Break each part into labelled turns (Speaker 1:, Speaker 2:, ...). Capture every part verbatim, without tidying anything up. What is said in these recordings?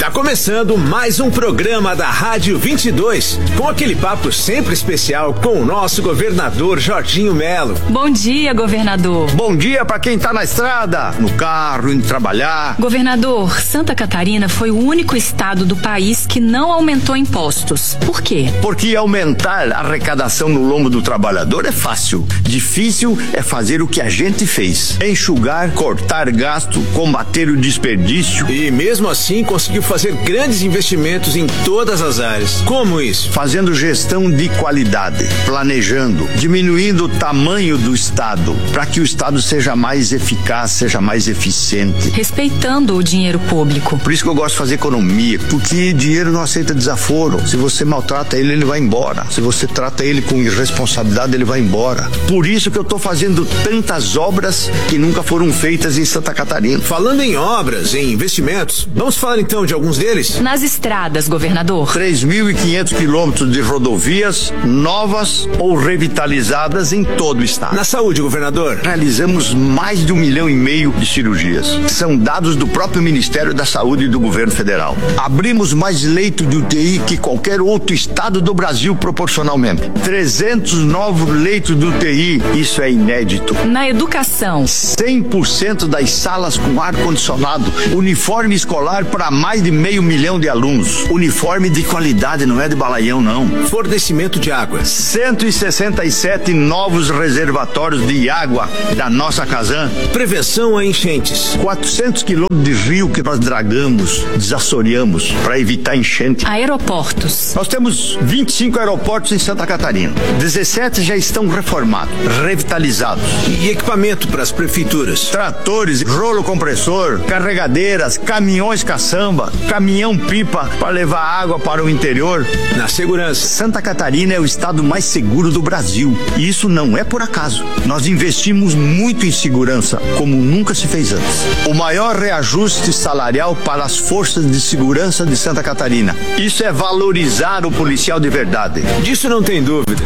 Speaker 1: Está começando mais um programa da Rádio vinte e dois, com aquele papo sempre especial com o nosso governador Jorginho Melo.
Speaker 2: Bom dia, governador.
Speaker 3: Bom dia para quem tá na estrada, no carro, indo trabalhar.
Speaker 2: Governador, Santa Catarina foi o único estado do país que não aumentou impostos. Por quê?
Speaker 3: Porque aumentar a arrecadação no lombo do trabalhador é fácil. Difícil é fazer o que a gente fez: enxugar, cortar gasto, combater o desperdício.
Speaker 1: E mesmo assim conseguiu fazer grandes investimentos em todas as áreas. Como isso?
Speaker 3: Fazendo gestão de qualidade, planejando, diminuindo o tamanho do Estado, para que o Estado seja mais eficaz, seja mais eficiente.
Speaker 2: Respeitando o dinheiro público.
Speaker 3: Por isso que eu gosto de fazer economia, porque dinheiro não aceita desaforo. Se você maltrata ele, ele vai embora. Se você trata ele com irresponsabilidade, ele vai embora. Por isso que eu estou fazendo tantas obras que nunca foram feitas em Santa Catarina.
Speaker 1: Falando em obras, em investimentos, vamos falar então de alguns deles?
Speaker 2: Nas estradas, governador.
Speaker 3: três mil e quinhentos quilômetros de rodovias novas ou revitalizadas em todo o estado.
Speaker 1: Na saúde, governador?
Speaker 3: Realizamos mais de um milhão e meio de cirurgias. São dados do próprio Ministério da Saúde e do governo federal. Abrimos mais leitos de U T I que qualquer outro estado do Brasil proporcionalmente. trezentos novos leitos de U T I, isso é inédito.
Speaker 2: Na educação?
Speaker 3: cem por cento das salas com ar-condicionado. Uniforme escolar para mais de meio milhão de alunos. Uniforme de qualidade, não é de balaião, não.
Speaker 1: Fornecimento de água?
Speaker 3: cento e sessenta e sete novos reservatórios de água da nossa Casan.
Speaker 1: Prevenção a enchentes?
Speaker 3: quatrocentos quilômetros de rio que nós dragamos, desassoreamos para evitar enchente.
Speaker 2: Aeroportos?
Speaker 3: Nós temos vinte e cinco aeroportos em Santa Catarina. dezessete já estão reformados, revitalizados.
Speaker 1: E equipamento para as prefeituras?
Speaker 3: Tratores, rolo compressor, carregadeiras, caminhões caçamba, caminhão-pipa para levar água para o interior.
Speaker 1: Na segurança?
Speaker 3: Santa Catarina é o estado mais seguro do Brasil. E isso não é por acaso. Nós investimos muito em segurança, como nunca se fez antes. O maior reajuste salarial para as forças de segurança de Santa Catarina. Isso é valorizar o policial de verdade.
Speaker 1: Disso não tem dúvida.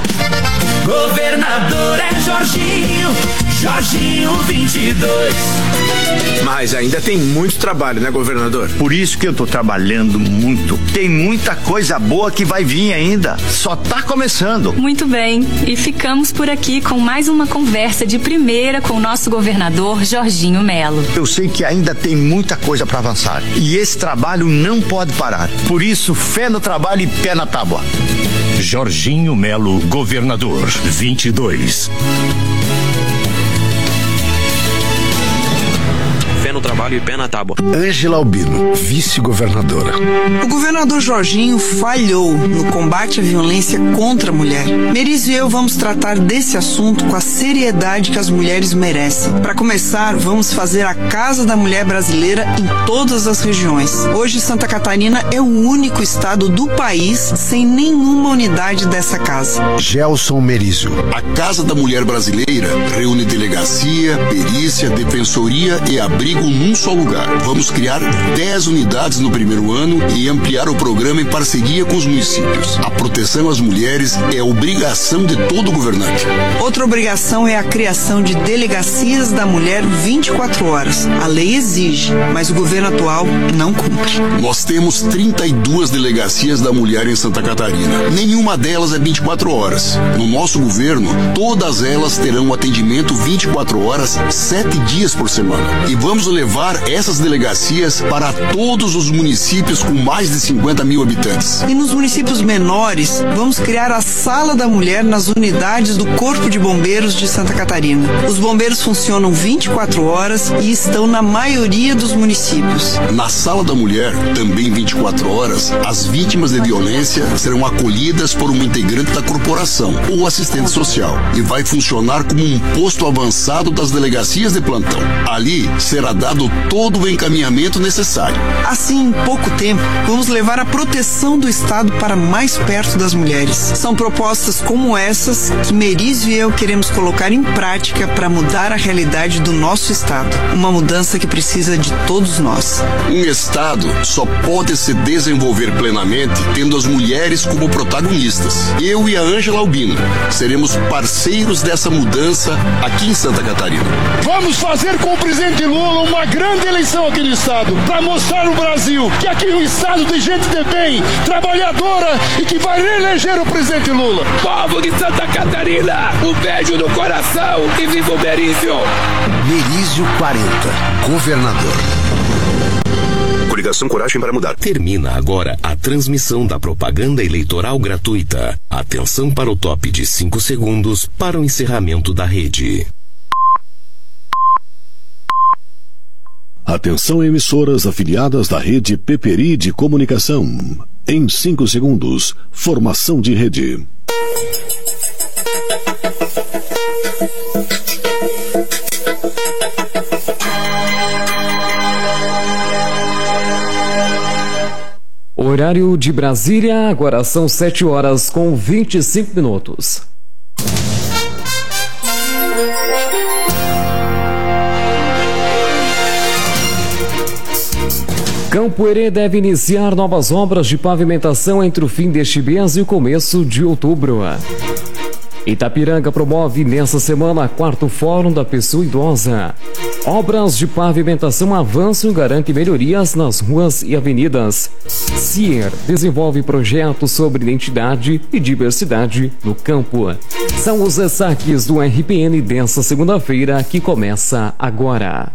Speaker 4: Governador é Jorginho, Jorginho vinte e dois.
Speaker 1: Mas ainda tem muito trabalho, né, governador?
Speaker 3: Por isso que eu tô trabalhando muito. Tem muita coisa boa que vai vir ainda. Só tá começando.
Speaker 2: Muito bem. E ficamos por aqui com mais uma conversa de primeira com o nosso governador Jorginho Melo.
Speaker 3: Eu sei que ainda tem muita coisa para avançar. E esse trabalho não pode parar. Por isso, fé no trabalho e pé na tábua.
Speaker 5: Jorginho Melo, governador vinte e dois.
Speaker 6: No trabalho e pé na tábua.
Speaker 7: Ângela Albino, vice-governadora.
Speaker 8: O governador Jorginho falhou no combate à violência contra a mulher. Merizio e eu vamos tratar desse assunto com a seriedade que as mulheres merecem. Para começar, vamos fazer a Casa da Mulher Brasileira em todas as regiões. Hoje, Santa Catarina é o único estado do país sem nenhuma unidade dessa casa.
Speaker 7: Gelson Merizio.
Speaker 9: A Casa da Mulher Brasileira reúne delegacia, perícia, defensoria e abrigo num só lugar. Vamos criar dez unidades no primeiro ano e ampliar o programa em parceria com os municípios. A proteção às mulheres é obrigação de todo governante.
Speaker 8: Outra obrigação é a criação de delegacias da mulher vinte e quatro horas. A lei exige, mas o governo atual não cumpre.
Speaker 9: Nós temos trinta e duas delegacias da mulher em Santa Catarina. Nenhuma delas é vinte e quatro horas. No nosso governo, todas elas terão atendimento vinte e quatro horas, sete dias por semana. E vamos levar essas delegacias para todos os municípios com mais de cinquenta mil habitantes.
Speaker 8: E nos municípios menores, vamos criar a Sala da Mulher nas unidades do Corpo de Bombeiros de Santa Catarina. Os bombeiros funcionam vinte e quatro horas e estão na maioria dos municípios.
Speaker 9: Na Sala da Mulher, também vinte e quatro horas, as vítimas de violência serão acolhidas por uma integrante da corporação ou assistente social e vai funcionar como um posto avançado das delegacias de plantão. Ali será dado todo o encaminhamento necessário.
Speaker 8: Assim, em pouco tempo, vamos levar a proteção do Estado para mais perto das mulheres. São propostas como essas que Merizio e eu queremos colocar em prática para mudar a realidade do nosso Estado. Uma mudança que precisa de todos nós.
Speaker 9: Um Estado só pode se desenvolver plenamente tendo as mulheres como protagonistas. Eu e a Ângela Albino seremos parceiros dessa mudança aqui em Santa Catarina.
Speaker 10: Vamos fazer com o presidente Lula uma grande grande eleição aqui no estado, para mostrar no Brasil que aqui é um estado de gente de bem, trabalhadora e que vai reeleger o presidente Lula.
Speaker 11: Povo de Santa Catarina, um beijo no coração e viva o Merizio!
Speaker 7: Merizio quarenta, governador.
Speaker 12: Coligação Coragem para Mudar.
Speaker 13: Termina agora a transmissão da propaganda eleitoral gratuita. Atenção para o top de cinco segundos para o encerramento da rede.
Speaker 14: Atenção, emissoras afiliadas da rede Peperi de Comunicação. Em cinco segundos, formação de rede.
Speaker 15: Horário de Brasília, agora são sete horas com vinte e cinco minutos. Campo Herê deve iniciar novas obras de pavimentação entre o fim deste mês e o começo de outubro. Itapiranga promove nesta semana quarto Fórum da Pessoa Idosa. Obras de pavimentação avançam e garantem melhorias nas ruas e avenidas. C I E R desenvolve projetos sobre identidade e diversidade no campo. São os destaques do R P N desta segunda-feira, que começa agora.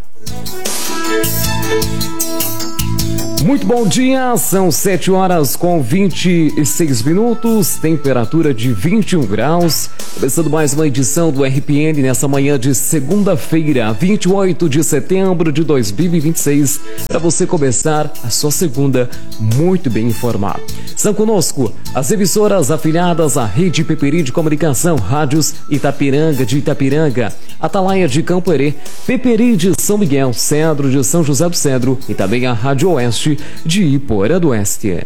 Speaker 15: Muito bom dia, são sete horas com vinte e seis minutos, temperatura de vinte e um graus. Começando mais uma edição do R P N nessa manhã de segunda-feira, vinte e oito de setembro de dois mil e vinte e seis, para você começar a sua segunda muito bem informado. São conosco as emissoras afiliadas à Rede Peperi de Comunicação, Rádios Itapiranga de Itapiranga, Atalaia de Campo Herê, Peperi de São Miguel, Cedro de São José do Cedro e também a Rádio Oeste de Iporã do Oeste.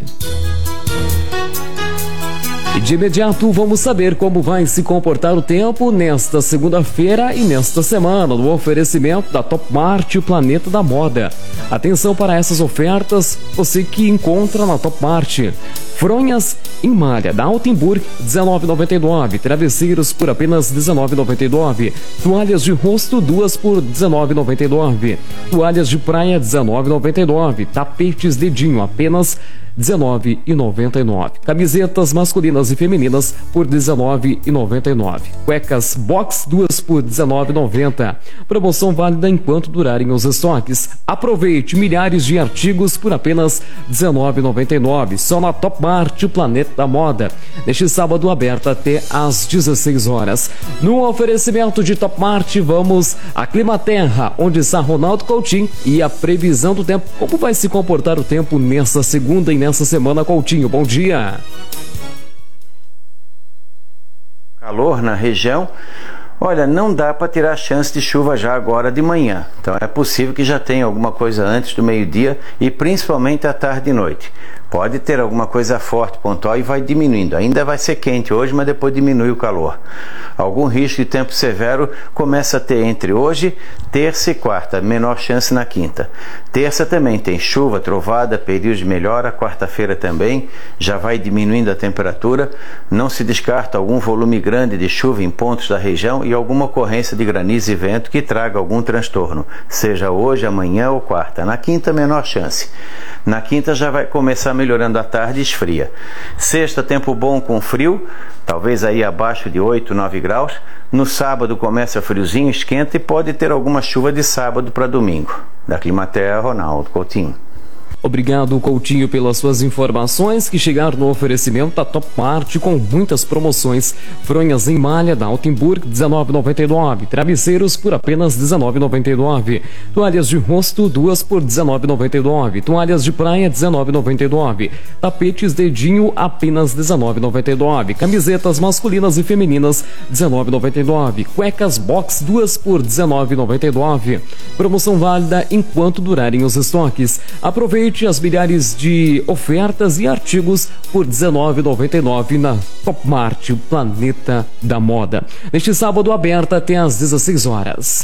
Speaker 15: E de imediato vamos saber como vai se comportar o tempo nesta segunda-feira e nesta semana, no oferecimento da Top Mart, o Planeta da Moda. Atenção para essas ofertas, você que encontra na Top Mart. Fronhas em malha da Altenburg, dezenove reais e noventa e nove centavos. Travesseiros por apenas dezenove reais e noventa e nove centavos. Toalhas de rosto, duas por dezenove reais e noventa e nove centavos. Toalhas de praia, dezenove reais e noventa e nove centavos. Tapetes dedinho, apenas dezenove reais e noventa e nove centavos. Camisetas masculinas e femininas por dezenove reais e noventa e nove centavos. Cuecas box, duas por dezenove reais e noventa centavos. Promoção válida enquanto durarem os estoques. Aproveite milhares de artigos por apenas dezenove reais e noventa e nove centavos. Só na Top Mart, o Planeta da Moda. Neste sábado aberto até às dezesseis horas. No oferecimento de Top Mart, vamos a Climaterra, onde está Ronaldo Coutinho, e a previsão do tempo. Como vai se comportar o tempo nesta segunda e nessa semana, Coutinho? Bom dia.
Speaker 16: Calor na região. Olha, não dá para tirar chance de chuva já agora de manhã. Então é possível que já tenha alguma coisa antes do meio-dia e principalmente à tarde e noite. Pode ter alguma coisa forte, pontual, e vai diminuindo. Ainda vai ser quente hoje, mas depois diminui o calor. Algum risco de tempo severo começa a ter entre hoje, terça e quarta, menor chance na quinta. Terça também tem chuva, trovada, período de melhora. Quarta-feira também já vai diminuindo a temperatura. Não se descarta algum volume grande de chuva em pontos da região e alguma ocorrência de granizo e vento que traga algum transtorno, seja hoje, amanhã ou quarta. Na quinta, menor chance. Na quinta já vai começar melhorando à tarde e esfria. Sexta, tempo bom com frio, talvez aí abaixo de oito, nove graus. No sábado começa friozinho, esquenta e pode ter alguma chuva de sábado para domingo. Da Climaterra, Ronaldo Coutinho.
Speaker 15: Obrigado, Coutinho, pelas suas informações, que chegaram no oferecimento da Top Mart com muitas promoções. Fronhas em malha da Altenburg, dezenove reais e noventa e nove centavos. Travesseiros por apenas dezenove reais e noventa e nove centavos. Toalhas de rosto, duas por dezenove reais e noventa e nove centavos. Toalhas de praia, dezenove reais e noventa e nove centavos. Tapetes dedinho, apenas dezenove reais e noventa e nove centavos. Camisetas masculinas e femininas, dezenove reais e noventa e nove centavos. Cuecas box, duas por dezenove reais e noventa e nove centavos. Promoção válida enquanto durarem os estoques. Aproveite as milhares de ofertas e artigos por dezenove reais e noventa e nove centavos na Top Mart, o Planeta da Moda. Neste sábado aberta até às dezesseis horas.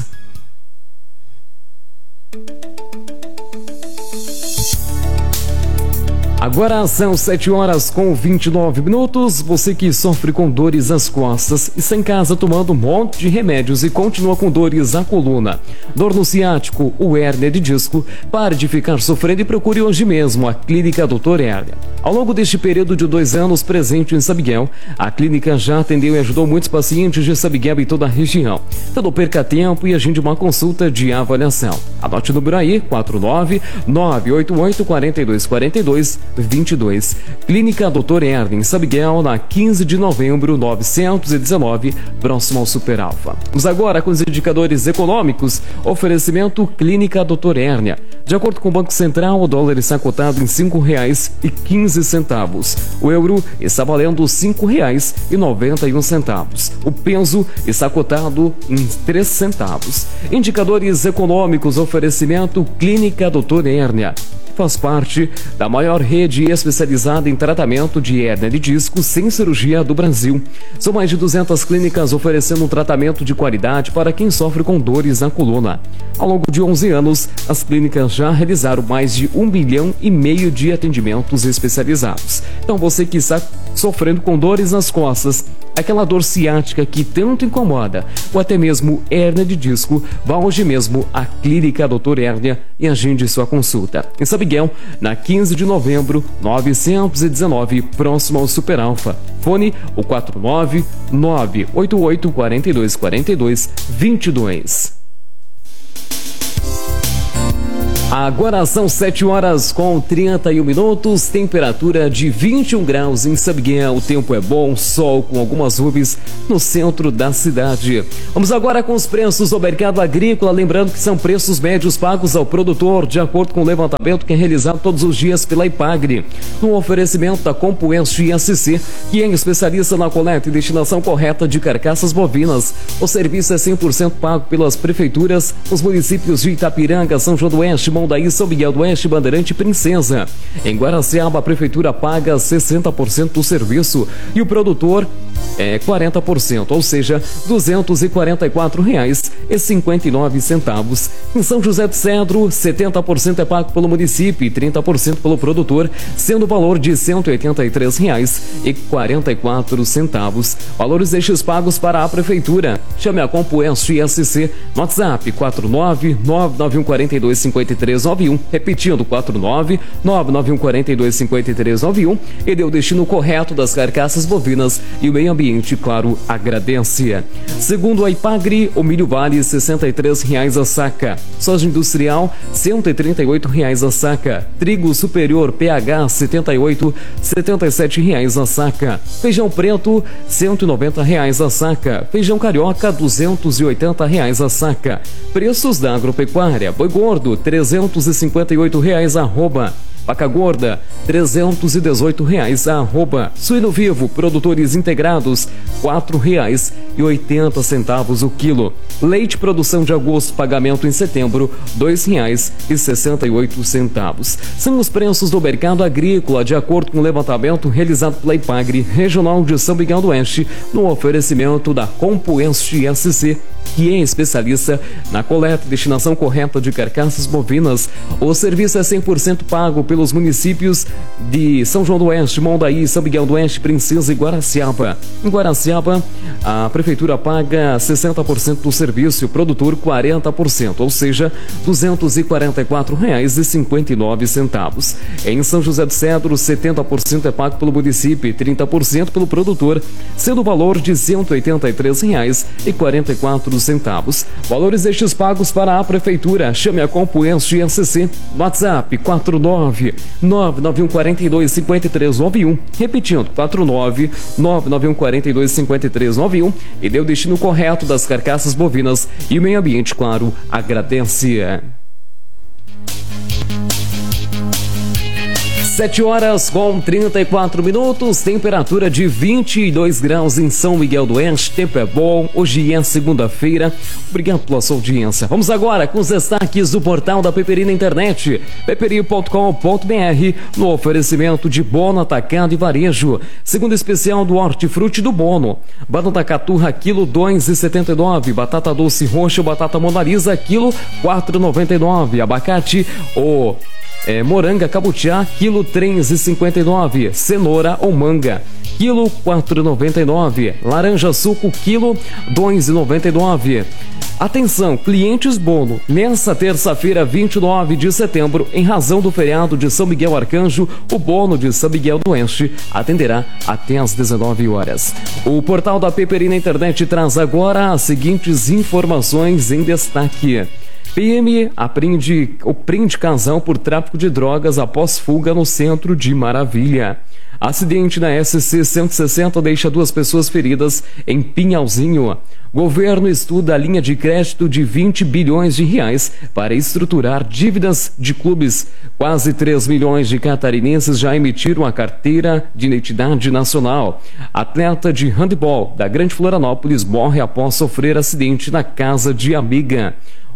Speaker 15: Agora são sete horas com vinte e nove minutos. Você que sofre com dores nas costas, está em casa tomando um monte de remédios e continua com dores na coluna, dor no ciático ou hérnia de disco, pare de ficar sofrendo e procure hoje mesmo a Clínica doutor Hérnia. Ao longo deste período de dois anos presente em Sabiguel, a clínica já atendeu e ajudou muitos pacientes de Sabiguel e toda a região. Então não perca tempo e agende uma consulta de avaliação. Anote o número aí, quatro nove nove oito oito quatro dois quatro dois vinte e dois. Clínica doutor Hérnia, em Sabiguel, na quinze de novembro, novecentos e dezenove, próximo ao Super Alfa. Vamos agora com os indicadores econômicos. Oferecimento Clínica doutor Hérnia. De acordo com o Banco Central, o dólar está cotado em cinco reais e quinze centavos. O euro está valendo cinco reais e noventa e um centavos. O peso está cotado em três centavos. Indicadores econômicos. Oferecimento Clínica doutor Hérnia. Faz parte da maior rede especializada em tratamento de hérnia de disco sem cirurgia do Brasil. São mais de duzentas clínicas oferecendo um tratamento de qualidade para quem sofre com dores na coluna. Ao longo de onze anos, as clínicas já realizaram mais de um milhão e meio de atendimentos especializados. Então você que está sofrendo com dores nas costas, aquela dor ciática que tanto incomoda, ou até mesmo hérnia de disco, vá hoje mesmo à Clínica doutor Hérnia e agende sua consulta. Em Sabiguel, na quinze de novembro, novecentos e dezenove, próximo ao Super Alfa. Fone o quatro nove nove oito oito quatro dois quatro dois vinte e dois. Agora são sete horas com trinta e um minutos, temperatura de vinte e um graus em Sabiguel. O tempo é bom, sol com algumas nuvens no centro da cidade. Vamos agora com os preços do mercado agrícola, lembrando que são preços médios pagos ao produtor, de acordo com o levantamento que é realizado todos os dias pela Ipagre, no oferecimento da Compuense I S C, que é especialista na coleta e destinação correta de carcaças bovinas. O serviço é cem por cento pago pelas prefeituras, os municípios de Itapiranga, São João do Oeste, Mondaí, São Miguel do Oeste, Bandeirante e Princesa. Em Guaraciaba, a prefeitura paga sessenta por cento do serviço e o produtor é quarenta por cento, ou seja, duzentos e quarenta e quatro reais e cinquenta e nove centavos. Em São José do Cedro, setenta por cento é pago pelo município e trinta por cento pelo produtor, sendo o valor de cento e oitenta e três reais e quarenta e quatro centavos. Valores estes pagos para a prefeitura. Chame a Compuense I S C no WhatsApp quatro nove nove nove um quatro dois cinco três nove um, repetindo quatro nove nove nove um quatro dois cinco três nove um, e dê o destino correto das carcaças bovinas e o meio ambiente, claro, agradece. Segundo a Ipagre, o milho vale sessenta e três reais a saca, soja industrial cento e trinta e oito reais a saca, trigo superior P H setenta e oito, setenta e sete reais a saca, feijão preto cento e noventa reais a saca, feijão carioca duzentos e oitenta reais a saca. Preços da agropecuária: boi gordo trezentos e cinquenta e oito reais a arroba, vaca gorda trezentos e dezoito reais a arroba, suíno vivo produtores integrados quatro reais e oitenta centavos o quilo, leite produção de agosto pagamento em setembro dois reais e sessenta e oito centavos. São os preços do mercado agrícola de acordo com o levantamento realizado pela Ipagre Regional de São Miguel do Oeste, no oferecimento da Compuense I S C, que é especialista na coleta e destinação correta de carcaças bovinas. O serviço é cem por cento pago pelos municípios de São João do Oeste, Mondaí, São Miguel do Oeste, Princesa e Guaraciaba. Em Guaraciaba, a prefeitura paga sessenta por cento do serviço e o produtor quarenta por cento, ou seja, duzentos e quarenta e quatro reais e cinquenta e nove centavos. Em São José do Cedro, setenta por cento é pago pelo município e trinta por cento pelo produtor, sendo o valor de cento e oitenta e três reais e quarenta e quatro centavos. Valores estes pagos para a prefeitura. Chame a Compuense I S C no WhatsApp quatro nove nove nove um quatro dois cinco três nove um, repetindo quatro nove nove nove um quatro dois cinco três nove um, e dê o destino correto das carcaças bovinas e o meio ambiente, claro, agradece. sete horas com trinta e quatro minutos, temperatura de vinte e dois graus em São Miguel do Oeste, tempo é bom, hoje é segunda-feira. Obrigado pela sua audiência. Vamos agora com os destaques do portal da Peperi na internet, peperi ponto com ponto br, no oferecimento de Bono Atacado e Varejo. Segundo especial do Hortifruti do Bono, batata caturra quilo dois reais e setenta e nove, batata doce roxa, batata Mona Lisa quilo quatro reais e noventa e nove, abacate o É, moranga cabutiá, quilo três e cinquenta e nove. Cenoura ou manga, quilo quatro e noventa e nove. Laranja suco, quilo dois e noventa e nove. Atenção, clientes Bono, nessa terça-feira, vinte e nove de setembro, em razão do feriado de São Miguel Arcanjo, o Bono de São Miguel do Oeste atenderá até às dezenove horas. O portal da Peperi na internet traz agora as seguintes informações em destaque. P M apreende, prende casal por tráfico de drogas após fuga no centro de Maravilha. Acidente na S C cento e sessenta deixa duas pessoas feridas em Pinhalzinho. Governo estuda a linha de crédito de vinte bilhões de reais para estruturar dívidas de clubes. Quase três milhões de catarinenses já emitiram a carteira de identidade nacional. Atleta de handebol da Grande Florianópolis morre após sofrer acidente na casa de amiga.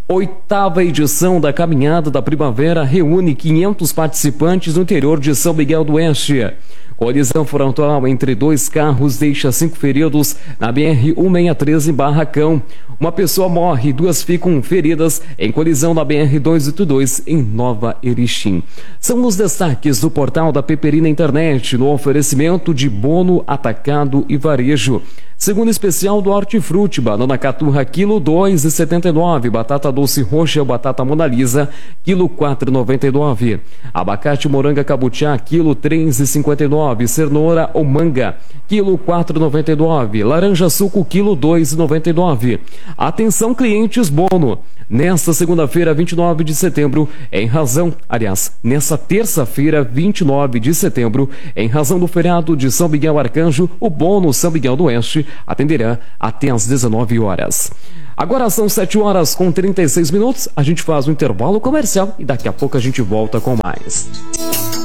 Speaker 15: Oitava edição da Caminhada da Primavera reúne quinhentos participantes no interior de São Miguel do Oeste. Colisão frontal entre dois carros deixa cinco feridos na B R cento e sessenta e três em Barracão. Uma pessoa morre e duas ficam feridas em colisão na B R duzentos e oitenta e dois em Nova Erechim. São os destaques do portal da Peperi na internet, no oferecimento de Bono Atacado e Varejo. Segundo especial do Hortifruti, banana caturra, quilo dois e setenta e nove. Batata doce roxa ou batata Mona Lisa, quilo quatro e noventa e nove. Abacate moranga cabutiá, quilo três e cinquenta e nove. Cenoura ou manga, quilo quatro e noventa e nove. Laranja suco, quilo dois e noventa e nove. Atenção, clientes Bono. Nesta segunda-feira, vinte e nove de setembro, em razão, aliás, nessa terça-feira, vinte e nove de setembro, em razão do feriado de São Miguel Arcanjo, o Bono São Miguel do Oeste atenderá até às dezenove horas. Agora são sete horas com trinta e seis minutos, a gente faz um intervalo comercial e daqui a pouco a gente volta com mais.